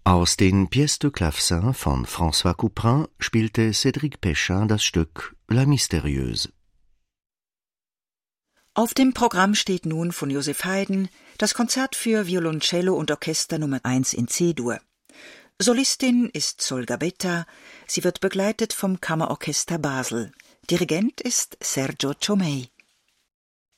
Aus den Pièces de Clavecin von François Couperin spielte Cédric Péchin das Stück La Mystérieuse. Auf dem Programm steht nun von Joseph Haydn das Konzert für Violoncello und Orchester Nummer 1 in C-Dur. Solistin ist Sol Gabetta, sie wird begleitet vom Kammerorchester Basel. Dirigent ist Sergio Ciomei.